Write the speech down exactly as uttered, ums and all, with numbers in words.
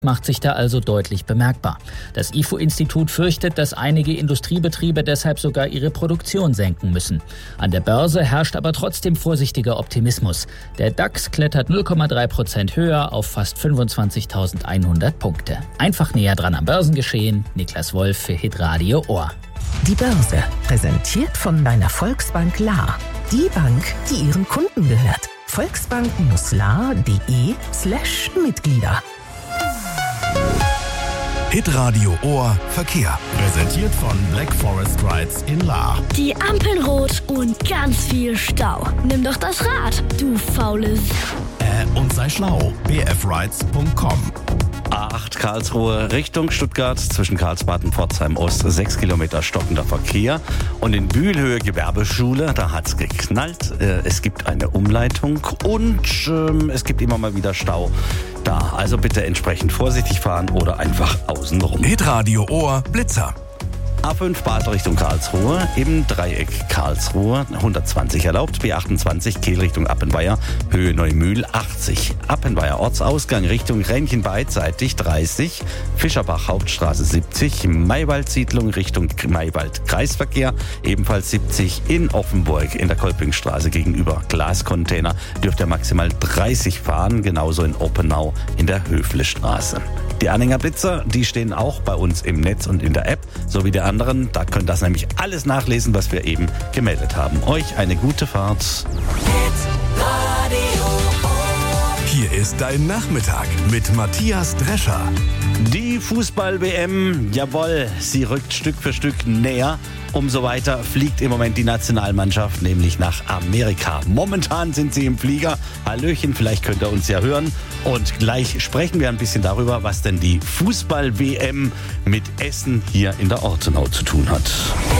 macht sich da also deutlich bemerkbar. Das I F O-Institut fürchtet, dass einige Industriebetriebe deshalb sogar ihre Produktion senken müssen. An der Börse herrscht aber trotzdem vorsichtiger Optimismus. Der DAX klettert null Komma drei Prozent höher auf fast fünfundzwanzigtausendeinhundert Punkte. Einfach näher dran am Börsengeschehen. Niklas Wolf für Hitradio Ohr. Die Börse, präsentiert von deiner Volksbank La. Die Bank, die ihren Kunden gehört. volksbank-la.de slash Mitglieder. Hitradio Ohr Verkehr. Präsentiert von Black Forest Rides in Lahr. Die Ampeln rot und ganz viel Stau. Nimm doch das Rad, du faules. Äh, und sei schlau. b f rides punkt com. A acht Karlsruhe Richtung Stuttgart, zwischen Karlsbad und Pforzheim Ost, sechs Kilometer stockender Verkehr. Und in Bühlhöhe Gewerbeschule, da hat's geknallt. Es gibt eine Umleitung und ähm, es gibt immer mal wieder Stau da. Also bitte entsprechend vorsichtig fahren oder einfach außen rum. Hitradio Ohr Blitzer. A fünf Basel Richtung Karlsruhe, im Dreieck Karlsruhe, hundertzwanzig erlaubt, B achtundzwanzig Kehl Richtung Appenweier, Höhe Neumühl achtzig. Appenweier Ortsausgang Richtung Rheinchen beidseitig dreißig, Fischerbach Hauptstraße siebzig, Maywald-Siedlung Richtung Maywald Kreisverkehr, ebenfalls siebzig. In Offenburg in der Kolpingstraße gegenüber Glascontainer dürft ihr maximal dreißig fahren, genauso in Oppenau in der Höflestraße. Die Anhängerblitzer, die stehen auch bei uns im Netz und in der App, sowie der anderen. Da könnt ihr das nämlich alles nachlesen, was wir eben gemeldet haben. Euch eine gute Fahrt. Hier ist dein Nachmittag mit Matthias Drescher. Die Fußball-W M, jawohl, sie rückt Stück für Stück näher. Umso weiter fliegt im Moment die Nationalmannschaft, nämlich nach Amerika. Momentan sind sie im Flieger. Hallöchen, vielleicht könnt ihr uns ja hören. Und gleich sprechen wir ein bisschen darüber, was denn die Fußball-W M mit Essen hier in der Ortenau zu tun hat.